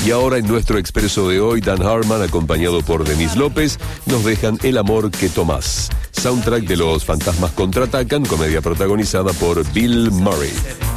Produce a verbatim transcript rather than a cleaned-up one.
Y ahora en nuestro expreso de hoy, Dan Harmon, acompañado por Denise López, nos dejan El amor que tomás, soundtrack de Los fantasmas contraatacan, comedia protagonizada por Bill Murray.